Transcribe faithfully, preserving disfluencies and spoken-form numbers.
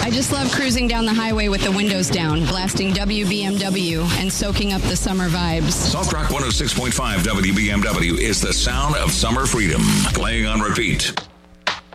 I just love cruising down the highway with the windows down, blasting W B M W and soaking up the summer vibes. Salt Rock one oh six point five W B M W is the sound of summer freedom. Playing on repeat.